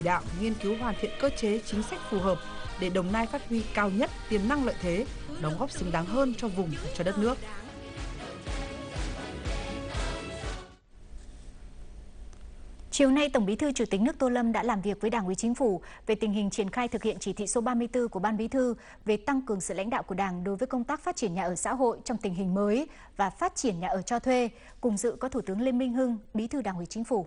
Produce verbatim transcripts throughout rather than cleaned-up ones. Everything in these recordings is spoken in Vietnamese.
đạo nghiên cứu hoàn thiện cơ chế chính sách phù hợp để Đồng Nai phát huy cao nhất tiềm năng lợi thế, đóng góp xứng đáng hơn cho vùng và cho đất nước. Chiều nay, Tổng Bí thư Chủ tịch nước Tô Lâm đã làm việc với Đảng ủy Chính phủ về tình hình triển khai thực hiện chỉ thị số ba mươi tư của Ban Bí thư về tăng cường sự lãnh đạo của Đảng đối với công tác phát triển nhà ở xã hội trong tình hình mới và phát triển nhà ở cho thuê. Cùng dự có Thủ tướng Lê Minh Hưng, Bí thư Đảng ủy Chính phủ.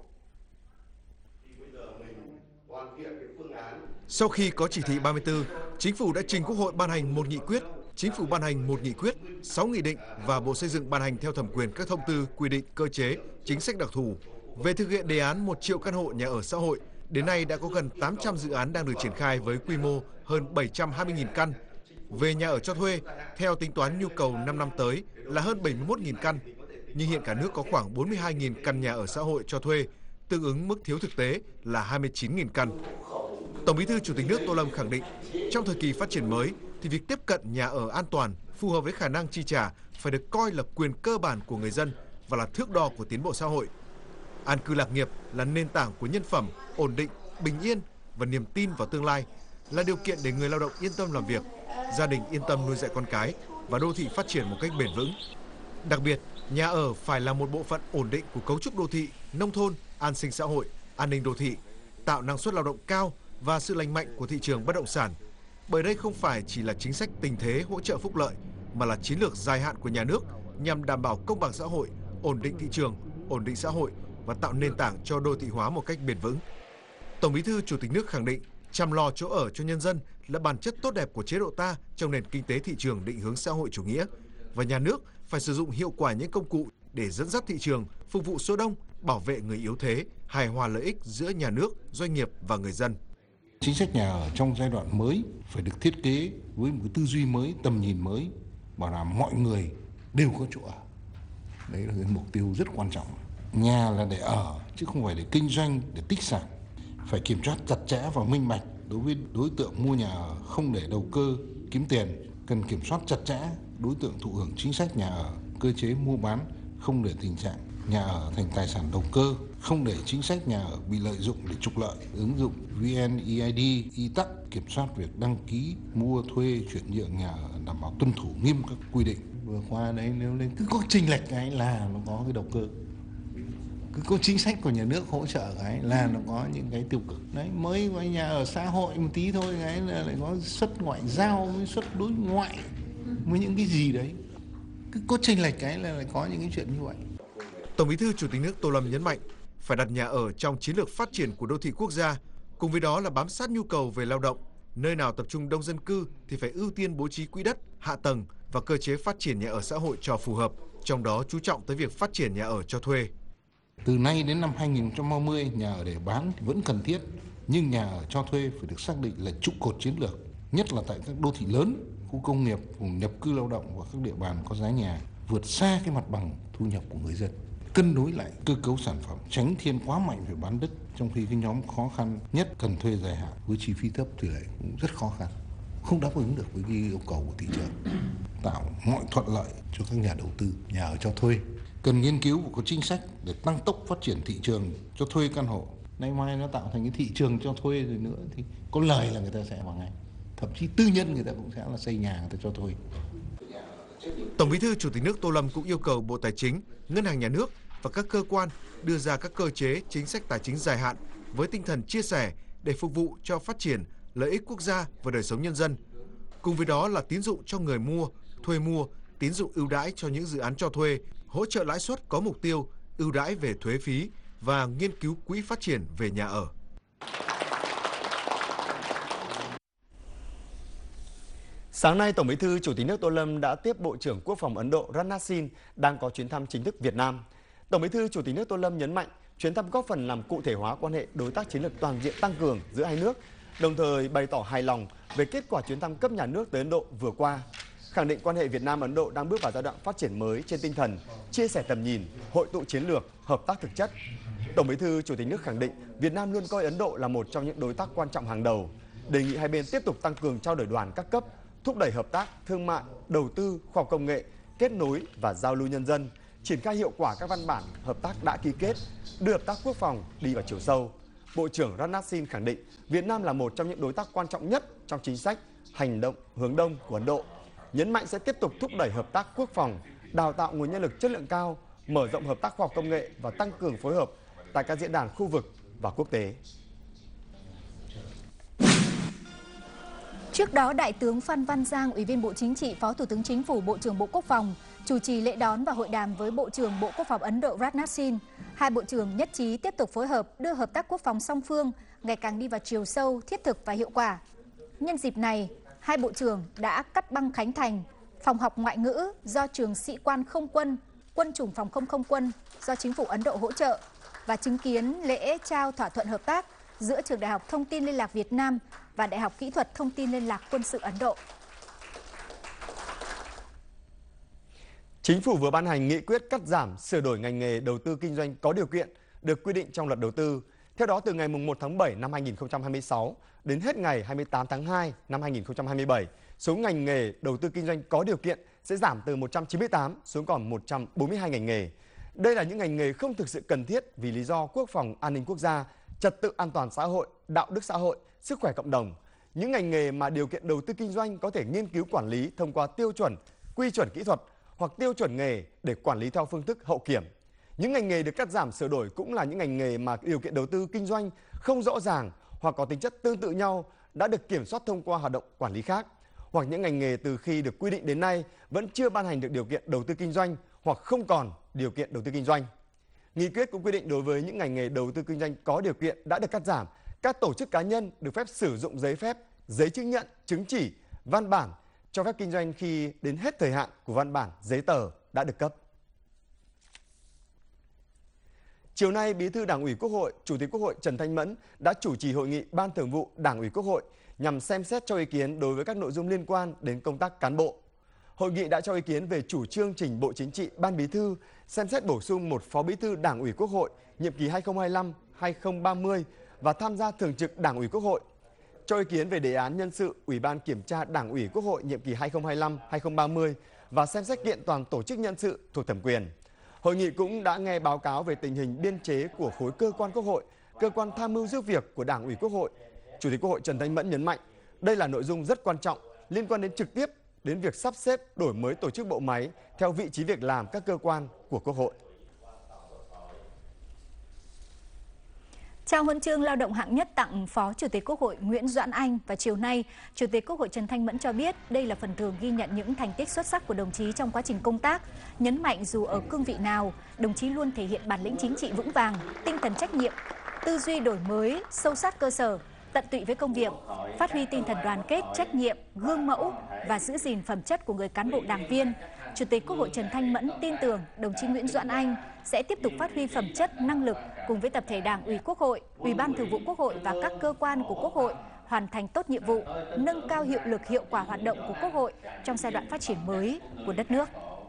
Sau khi có chỉ thị ba mươi tư, Chính phủ đã trình Quốc hội ban hành một nghị quyết, Chính phủ ban hành một nghị quyết, sáu nghị định và Bộ Xây dựng ban hành theo thẩm quyền các thông tư, quy định, cơ chế, chính sách đặc thù. Về thực hiện đề án một triệu căn hộ nhà ở xã hội, đến nay đã có gần tám trăm dự án đang được triển khai với quy mô hơn bảy trăm hai mươi nghìn căn. Về nhà ở cho thuê, theo tính toán nhu cầu năm năm tới là hơn bảy mươi mốt nghìn căn, nhưng hiện cả nước có khoảng bốn mươi hai nghìn căn nhà ở xã hội cho thuê, tương ứng mức thiếu thực tế là hai mươi chín nghìn căn. Tổng Bí thư Chủ tịch nước Tô Lâm khẳng định, trong thời kỳ phát triển mới thì việc tiếp cận nhà ở an toàn, phù hợp với khả năng chi trả phải được coi là quyền cơ bản của người dân và là thước đo của tiến bộ xã hội. An cư lạc nghiệp là nền tảng của nhân phẩm, ổn định, bình yên và niềm tin vào tương lai, là điều kiện để người lao động yên tâm làm việc, gia đình yên tâm nuôi dạy con cái và đô thị phát triển một cách bền vững. Đặc biệt, nhà ở phải là một bộ phận ổn định của cấu trúc đô thị, nông thôn, an sinh xã hội, an ninh đô thị, tạo năng suất lao động cao và sự lành mạnh của thị trường bất động sản. Bởi đây không phải chỉ là chính sách tình thế hỗ trợ phúc lợi, mà là chiến lược dài hạn của nhà nước nhằm đảm bảo công bằng xã hội, ổn định thị trường, ổn định xã hội và tạo nền tảng cho đô thị hóa một cách bền vững. Tổng Bí thư Chủ tịch nước khẳng định chăm lo chỗ ở cho nhân dân là bản chất tốt đẹp của chế độ ta trong nền kinh tế thị trường định hướng xã hội chủ nghĩa, và nhà nước phải sử dụng hiệu quả những công cụ để dẫn dắt thị trường, phục vụ số đông, bảo vệ người yếu thế, hài hòa lợi ích giữa nhà nước, doanh nghiệp và người dân. Chính sách nhà ở trong giai đoạn mới phải được thiết kế với một tư duy mới, tầm nhìn mới, bảo đảm mọi người đều có chỗ ở. Đấy là cái mục tiêu rất quan trọng. Nhà là để ở chứ không phải để kinh doanh, để tích sản. Phải kiểm soát chặt chẽ và minh bạch đối với đối tượng mua nhà ở, không để đầu cơ kiếm tiền. Cần kiểm soát chặt chẽ đối tượng thụ hưởng chính sách nhà ở, cơ chế mua bán, không để tình trạng nhà ở thành tài sản đầu cơ, không để chính sách nhà ở bị lợi dụng để trục lợi. Ứng dụng vê en e i đê, e-tax kiểm soát việc đăng ký, mua, thuê, chuyển nhượng nhà ở, đảm bảo tuân thủ nghiêm các quy định. Vừa qua đấy, nếu lên cứ có chênh lệch cái là nó có cái đầu cơ. Cứ có chính sách của nhà nước hỗ trợ cái là nó có những cái tiêu cực. Đấy, mới có nhà ở xã hội một tí thôi cái là lại có xuất ngoại giao, với xuất đối ngoại, với những cái gì đấy. Cứ có chênh lệch cái là lại có những cái chuyện như vậy. Tổng Bí thư Chủ tịch nước Tô Lâm nhấn mạnh phải đặt nhà ở trong chiến lược phát triển của đô thị quốc gia, cùng với đó là bám sát nhu cầu về lao động. Nơi nào tập trung đông dân cư thì phải ưu tiên bố trí quỹ đất, hạ tầng và cơ chế phát triển nhà ở xã hội cho phù hợp, trong đó chú trọng tới việc phát triển nhà ở cho thuê. Từ nay đến năm hai nghìn không trăm ba mươi, nhà ở để bán thì vẫn cần thiết, nhưng nhà ở cho thuê phải được xác định là trụ cột chiến lược, nhất là tại các đô thị lớn, khu công nghiệp, vùng nhập cư lao động và các địa bàn có giá nhà vượt xa cái mặt bằng thu nhập của người dân. Cân đối lại cơ cấu sản phẩm, tránh thiên quá mạnh về bán đất, trong khi cái nhóm khó khăn nhất cần thuê dài hạn với chi phí thấp thì lại cũng rất khó khăn, không đáp ứng được với cái yêu cầu của thị trường. Tạo mọi thuận lợi cho các nhà đầu tư nhà ở cho thuê. Cần nghiên cứu và có chính sách để tăng tốc phát triển thị trường cho thuê căn hộ. Nay mai nó tạo thành cái thị trường cho thuê rồi nữa thì có lời là người ta sẽ vào ngay. Thậm chí tư nhân người ta cũng sẽ là xây nhà người ta cho thuê. Tổng Bí thư Chủ tịch nước Tô Lâm cũng yêu cầu Bộ Tài chính, Ngân hàng Nhà nước và các cơ quan đưa ra các cơ chế chính sách tài chính dài hạn với tinh thần chia sẻ để phục vụ cho phát triển, lợi ích quốc gia và đời sống nhân dân. Cùng với đó là tín dụng cho người mua, thuê mua, tín dụng ưu đãi cho những dự án cho thuê, hỗ trợ lãi suất có mục tiêu, ưu đãi về thuế phí và nghiên cứu quỹ phát triển về nhà ở. Sáng nay, Tổng Bí thư Chủ tịch nước Tô Lâm đã tiếp Bộ trưởng Quốc phòng Ấn Độ Rajnath Singh đang có chuyến thăm chính thức Việt Nam. Tổng Bí thư Chủ tịch nước Tô Lâm nhấn mạnh chuyến thăm góp phần làm cụ thể hóa quan hệ đối tác chiến lược toàn diện tăng cường giữa hai nước, đồng thời bày tỏ hài lòng về kết quả chuyến thăm cấp nhà nước tới Ấn Độ vừa qua, khẳng định quan hệ Việt Nam-Ấn Độ đang bước vào giai đoạn phát triển mới trên tinh thần chia sẻ tầm nhìn, hội tụ chiến lược, hợp tác thực chất. Tổng Bí thư Chủ tịch nước khẳng định Việt Nam luôn coi Ấn Độ là một trong những đối tác quan trọng hàng đầu, đề nghị hai bên tiếp tục tăng cường trao đổi đoàn các cấp, thúc đẩy hợp tác, thương mại, đầu tư, khoa học công nghệ, kết nối và giao lưu nhân dân, triển khai hiệu quả các văn bản hợp tác đã ký kết, đưa hợp tác quốc phòng đi vào chiều sâu. Bộ trưởng Rajnath Singh khẳng định Việt Nam là một trong những đối tác quan trọng nhất trong chính sách hành động hướng đông của Ấn Độ, nhấn mạnh sẽ tiếp tục thúc đẩy hợp tác quốc phòng, đào tạo nguồn nhân lực chất lượng cao, mở rộng hợp tác khoa học công nghệ và tăng cường phối hợp tại các diễn đàn khu vực và quốc tế. Trước đó, Đại tướng Phan Văn Giang, Ủy viên Bộ Chính trị, Phó Thủ tướng Chính phủ, Bộ trưởng Bộ Quốc phòng, chủ trì lễ đón và hội đàm với Bộ trưởng Bộ Quốc phòng Ấn Độ Rajnath Singh. Hai bộ trưởng nhất trí tiếp tục phối hợp đưa hợp tác quốc phòng song phương ngày càng đi vào chiều sâu, thiết thực và hiệu quả. Nhân dịp này, hai bộ trưởng đã cắt băng khánh thành phòng học ngoại ngữ do Trường Sĩ quan Không quân, Quân chủng Phòng không không quân do Chính phủ Ấn Độ hỗ trợ và chứng kiến lễ trao thỏa thuận hợp tác giữa Trường Đại học Thông tin Liên lạc Việt Nam và Đại học Kỹ thuật Thông tin Liên lạc Quân sự Ấn Độ. Chính phủ vừa ban hành nghị quyết cắt giảm, sửa đổi ngành nghề đầu tư kinh doanh có điều kiện được quy định trong luật đầu tư. Theo đó, từ ngày mùng một tháng bảy năm hai nghìn không trăm hai mươi sáu đến hết ngày hai mươi tám tháng hai năm hai nghìn không trăm hai mươi bảy, số ngành nghề đầu tư kinh doanh có điều kiện sẽ giảm từ một trăm chín mươi tám xuống còn một trăm bốn mươi hai ngành nghề. Đây là những ngành nghề không thực sự cần thiết vì lý do quốc phòng, an ninh quốc gia, trật tự an toàn xã hội, đạo đức xã hội, sức khỏe cộng đồng. Những ngành nghề mà điều kiện đầu tư kinh doanh có thể nghiên cứu quản lý thông qua tiêu chuẩn, quy chuẩn kỹ thuật hoặc tiêu chuẩn nghề để quản lý theo phương thức hậu kiểm. Những ngành nghề được cắt giảm sửa đổi cũng là những ngành nghề mà điều kiện đầu tư kinh doanh không rõ ràng hoặc có tính chất tương tự nhau đã được kiểm soát thông qua hoạt động quản lý khác, hoặc những ngành nghề từ khi được quy định đến nay vẫn chưa ban hành được điều kiện đầu tư kinh doanh hoặc không còn điều kiện đầu tư kinh doanh. Nghị quyết cũng quy định đối với những ngành nghề đầu tư kinh doanh có điều kiện đã được cắt giảm, các tổ chức cá nhân được phép sử dụng giấy phép, giấy chứng nhận, chứng chỉ, văn bản cho phép kinh doanh khi đến hết thời hạn của văn bản, giấy tờ đã được cấp. Chiều nay, Bí thư Đảng ủy Quốc hội, Chủ tịch Quốc hội Trần Thanh Mẫn đã chủ trì hội nghị Ban Thường vụ Đảng ủy Quốc hội nhằm xem xét cho ý kiến đối với các nội dung liên quan đến công tác cán bộ. Hội nghị đã cho ý kiến về chủ trương trình Bộ Chính trị, Ban Bí thư xem xét bổ sung một Phó Bí thư Đảng ủy Quốc hội nhiệm kỳ hai nghìn không trăm hai mươi lăm đến hai nghìn không trăm ba mươi và tham gia thường trực Đảng ủy Quốc hội. Cho ý kiến về đề án nhân sự Ủy ban Kiểm tra Đảng ủy Quốc hội nhiệm kỳ hai nghìn không trăm hai mươi lăm đến hai nghìn không trăm ba mươi và xem xét kiện toàn tổ chức nhân sự thuộc thẩm quyền. Hội nghị cũng đã nghe báo cáo về tình hình biên chế của khối cơ quan Quốc hội, cơ quan tham mưu giúp việc của Đảng ủy Quốc hội. Chủ tịch Quốc hội Trần Thanh Mẫn nhấn mạnh, đây là nội dung rất quan trọng liên quan đến trực tiếp đến việc sắp xếp đổi mới tổ chức bộ máy theo vị trí việc làm các cơ quan của Quốc hội. Trao huân chương lao động hạng nhất tặng Phó Chủ tịch Quốc hội Nguyễn Doãn Anh và chiều nay, Chủ tịch Quốc hội Trần Thanh Mẫn cho biết đây là phần thưởng ghi nhận những thành tích xuất sắc của đồng chí trong quá trình công tác, nhấn mạnh dù ở cương vị nào, đồng chí luôn thể hiện bản lĩnh chính trị vững vàng, tinh thần trách nhiệm, tư duy đổi mới, sâu sát cơ sở, tận tụy với công việc, phát huy tinh thần đoàn kết, trách nhiệm, gương mẫu và giữ gìn phẩm chất của người cán bộ đảng viên. Chủ tịch Quốc hội Trần Thanh Mẫn tin tưởng đồng chí Nguyễn Doãn Anh sẽ tiếp tục phát huy phẩm chất, năng lực cùng với tập thể Đảng ủy Quốc hội, Ủy ban Thường vụ Quốc hội và các cơ quan của Quốc hội hoàn thành tốt nhiệm vụ, nâng cao hiệu lực hiệu quả hoạt động của Quốc hội trong giai đoạn phát triển mới của đất nước.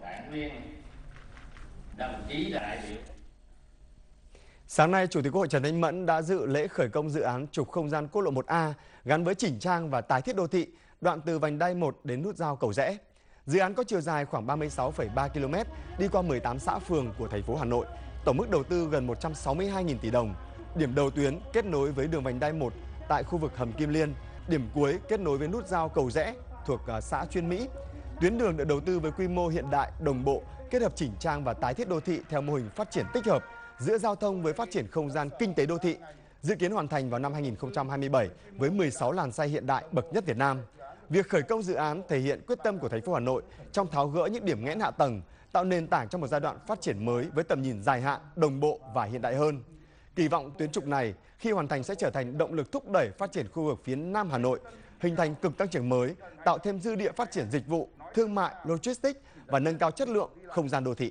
Sáng nay, Chủ tịch Quốc hội Trần Thanh Mẫn đã dự lễ khởi công dự án trục không gian quốc lộ một A gắn với chỉnh trang và tái thiết đô thị đoạn từ vành đai một đến nút giao Cầu Giẽ. Dự án có chiều dài khoảng ba mươi sáu phẩy ba ki lô mét, đi qua mười tám xã phường của thành phố Hà Nội. Tổng mức đầu tư gần một trăm sáu mươi hai nghìn tỷ đồng. Điểm đầu tuyến kết nối với đường vành đai một tại khu vực hầm Kim Liên, điểm cuối kết nối với nút giao Cầu Giẽ thuộc xã Chuyên Mỹ. Tuyến đường được đầu tư với quy mô hiện đại, đồng bộ, kết hợp chỉnh trang và tái thiết đô thị theo mô hình phát triển tích hợp giữa giao thông với phát triển không gian kinh tế đô thị. Dự kiến hoàn thành vào năm hai nghìn không trăm hai mươi bảy với mười sáu làn xe hiện đại bậc nhất Việt Nam. Việc khởi công dự án thể hiện quyết tâm của thành phố Hà Nội trong tháo gỡ những điểm nghẽn hạ tầng, tạo nền tảng cho một giai đoạn phát triển mới với tầm nhìn dài hạn, đồng bộ và hiện đại hơn. Kỳ vọng tuyến trục này khi hoàn thành sẽ trở thành động lực thúc đẩy phát triển khu vực phía Nam Hà Nội, hình thành cực tăng trưởng mới, tạo thêm dư địa phát triển dịch vụ, thương mại, logistics và nâng cao chất lượng không gian đô thị.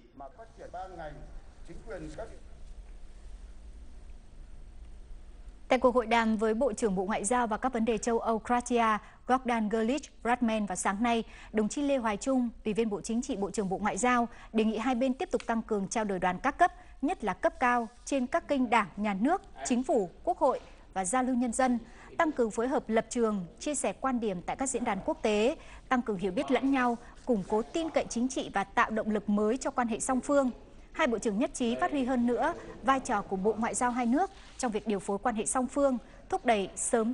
Tại cuộc hội đàm với Bộ trưởng Bộ Ngoại giao và các vấn đề châu Âu Kratia Bogdan Grlic Radman vào sáng nay, đồng chí Lê Hoài Trung, Ủy viên Bộ Chính trị, Bộ trưởng Bộ Ngoại giao, đề nghị hai bên tiếp tục tăng cường trao đổi đoàn các cấp, nhất là cấp cao, trên các kênh Đảng, Nhà nước, Chính phủ, Quốc hội và giao lưu nhân dân, tăng cường phối hợp lập trường, chia sẻ quan điểm tại các diễn đàn quốc tế, tăng cường hiểu biết lẫn nhau, củng cố tin cậy chính trị và tạo động lực mới cho quan hệ song phương. Hai bộ trưởng nhất trí phát huy hơn nữa vai trò của Bộ Ngoại giao hai nước trong việc điều phối quan hệ song phương, thúc đẩy sớm